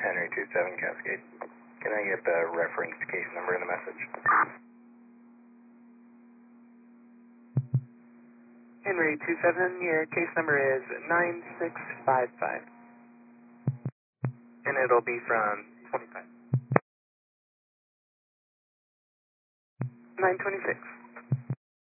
Henry 27 Cascade. Can I get the reference case number in the message? Henry 27, your case number is 9655. And it'll be from 25. 926.